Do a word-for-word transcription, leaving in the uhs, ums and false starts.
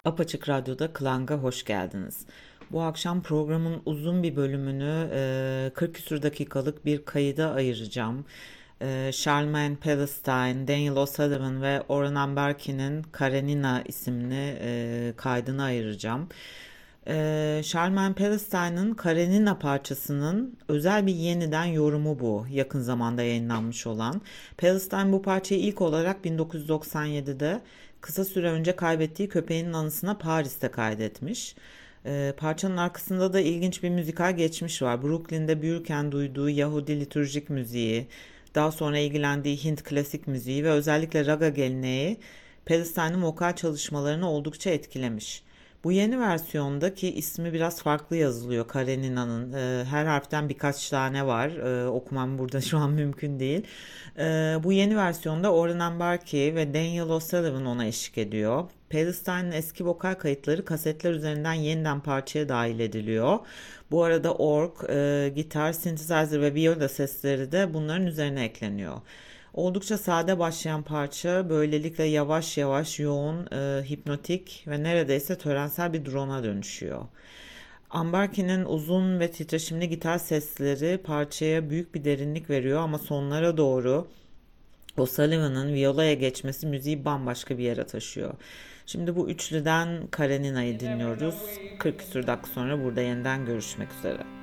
Apaçık Radyo'da Klang'a hoş geldiniz. Bu akşam programın uzun bir bölümünü e, kırk küsur dakikalık bir kayıda ayıracağım. E, Charlemagne Palestine, Daniel O'Sullivan ve Orhan Ambarki'nin Karenina isimli e, kaydını ayıracağım. E, Charlemagne Palestine'ın Karenina parçasının özel bir yeniden yorumu bu. Yakın zamanda yayınlanmış olan. Palestine bu parçayı ilk olarak bin dokuz yüz doksan yedide kısa süre önce kaybettiği köpeğinin anısına Paris'te kaydetmiş. Ee, parçanın arkasında da ilginç bir müzikal geçmiş var. Brooklyn'de büyürken duyduğu Yahudi litürjik müziği, daha sonra ilgilendiği Hint klasik müziği ve özellikle raga geleneği Palestine'in vokal çalışmalarını oldukça etkilemiş. Bu yeni versiyonda ki ismi biraz farklı yazılıyor Karenina'nın. Ee, her harften birkaç tane var. Ee, okumam burada şu an mümkün değil. Ee, bu yeni versiyonda Orhan Ambarki ve Daniel O'Sullivan ona eşlik ediyor. Palestine'in eski vokal kayıtları kasetler üzerinden yeniden parçaya dahil ediliyor. Bu arada org, e, gitar, synthesizer ve viola sesleri de bunların üzerine ekleniyor. Oldukça sade başlayan parça böylelikle yavaş yavaş yoğun, e, hipnotik ve neredeyse törensel bir drone'a dönüşüyor. Ambarki'nin uzun ve titreşimli gitar sesleri parçaya büyük bir derinlik veriyor ama sonlara doğru O'Sullivan'ın violaya geçmesi müziği bambaşka bir yere taşıyor. Şimdi bu üçlüden Karenina'yı dinliyoruz. kırk küsur dakika sonra burada yeniden görüşmek üzere.